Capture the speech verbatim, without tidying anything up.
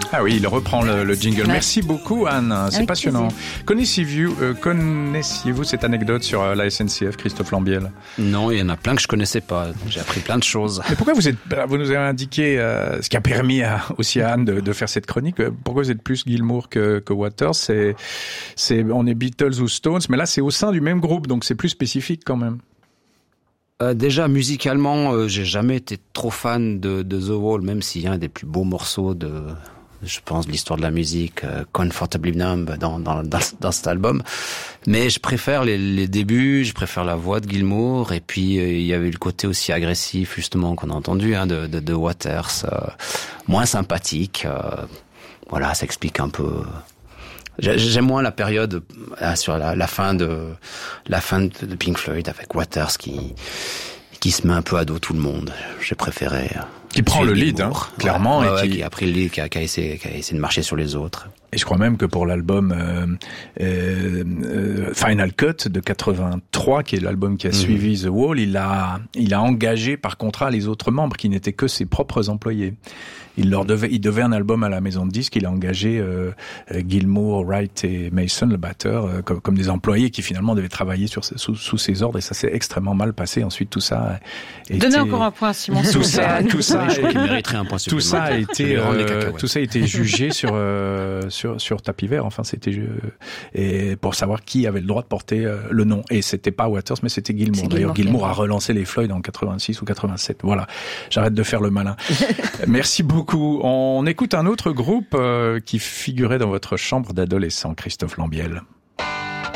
Ah oui, il reprend le, le jingle. Ouais. Merci beaucoup, Anne. C'est Avec passionnant. Connaissiez-vous, euh, connaissiez-vous cette anecdote sur euh, la S N C F, Christophe Lambiel? Non, il y en a plein que je connaissais pas. J'ai appris plein de choses. Mais pourquoi vous êtes, vous nous avez indiqué euh, ce qui a permis à, aussi à Anne de, de faire cette chronique. Pourquoi vous êtes plus Gilmour que, que Waters? C'est, c'est, on est Beatles ou Stones, mais là c'est au sein du même groupe, donc c'est plus spécifique quand même. Euh, déjà musicalement, euh, j'ai jamais été trop fan de, de The Wall, même s'il y a un des plus beaux morceaux de, je pense, de l'histoire de la musique, euh, Comfortably Numb dans, dans, dans, dans cet album. Mais je préfère les, les débuts, je préfère la voix de Gilmour, et puis euh, il y avait le côté aussi agressif justement qu'on a entendu hein, de, de, de Waters, euh, moins sympathique. Euh, voilà, ça explique un peu. J'aime moins la période euh, sur la, la fin de la fin de, de Pink Floyd avec Waters qui qui se met un peu à dos tout le monde. J'ai préféré. Euh, qui prend le lead, hein, clairement, ouais, et ouais, qui... qui a pris le lead, qui a, qui a essayé, qui a essayé de marcher sur les autres. Et je crois même que pour l'album euh, euh, euh, Final Cut de quatre-vingt-trois, qui est l'album qui a mmh. suivi The Wall, il a il a engagé par contrat les autres membres qui n'étaient que ses propres employés. Il leur devait, il devait un album à la maison de disques. Il a engagé euh, Gilmour, Wright et Mason, le batteur, euh, comme, comme des employés qui finalement devaient travailler sur, sous, sous ses ordres. Et ça s'est extrêmement mal passé. Ensuite, tout ça. Donnez été... encore un point à Simon. Tout ça, tout ça, je crois qu'il mériterait un point tout ça a été, euh, tout ça a été jugé sur euh, sur sur tapis vert. Enfin, c'était et pour savoir qui avait le droit de porter euh, le nom. Et c'était pas Waters, mais c'était Gilmour. C'est D'ailleurs, Gilmour a relancé les Floyd en quatre-vingt-six ou quatre-vingt-sept. Voilà. J'arrête de faire le malin. Merci beaucoup. On écoute un autre groupe euh, qui figurait dans votre chambre d'adolescent, Christophe Lambiel.